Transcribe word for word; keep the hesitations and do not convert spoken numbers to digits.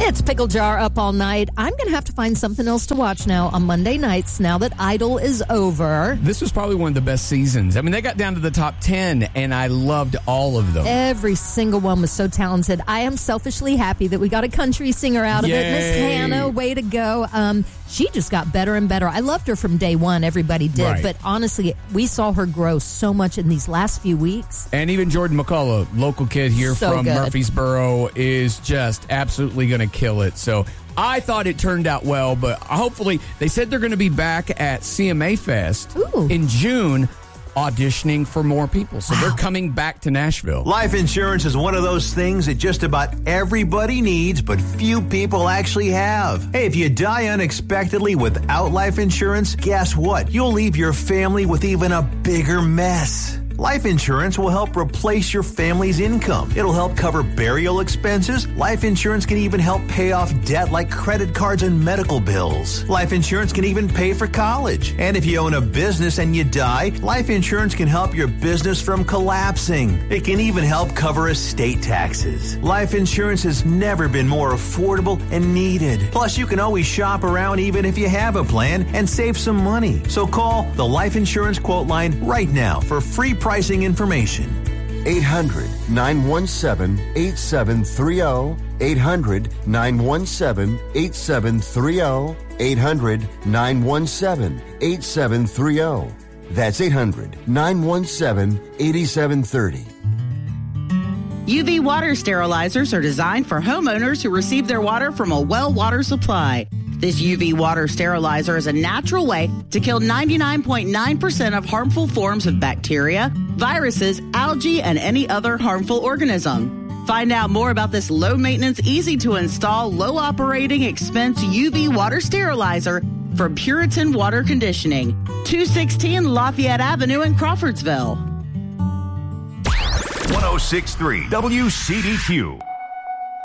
It's Pickle Jar up all night. I'm going to have to find something else to watch now on Monday nights now that Idol is over. This was probably one of the best seasons. I mean, they got down to the top ten, and I loved all of them. Every single one was so talented. I am selfishly happy that we got a country singer out of Yay. it. Miss Hannah, way to go. Um, she just got better and better. I loved her from day one. Everybody did. Right. But honestly, we saw her grow so much in these last few weeks. And even Jordan McCullough, local kid here So from good. Murfreesboro, is just absolutely going to kill it. So I thought it turned out well, but hopefully they said they're going to be back at C M A Fest Ooh. in June auditioning for more people. So wow. They're coming back to Nashville. Life insurance is one of those things that just about everybody needs, but few people actually have. Hey, if you die unexpectedly without life insurance, guess what? You'll leave your family with even a bigger mess. Life insurance will help replace your family's income. It'll help cover burial expenses. Life insurance can even help pay off debt like credit cards and medical bills. Life insurance can even pay for college. And if you own a business and you die, life insurance can help your business from collapsing. It can even help cover estate taxes. Life insurance has never been more affordable and needed. Plus, you can always shop around even if you have a plan and save some money. So call the Life Insurance Quote Line right now for free pricing information. eight hundred, nine one seven, eight seven three zero. eight hundred, nine one seven, eight seven three zero. eight hundred, nine one seven, eight seven three zero. That's eight hundred, nine one seven, eight seven three zero. U V water sterilizers are designed for homeowners who receive their water from a well water supply. This U V water sterilizer is a natural way to kill ninety-nine point nine percent of harmful forms of bacteria, viruses, algae, and any other harmful organism. Find out more about this low-maintenance, easy-to-install, low-operating expense U V water sterilizer from Puritan Water Conditioning, two sixteen Lafayette Avenue in Crawfordsville. one oh six point three W C D Q.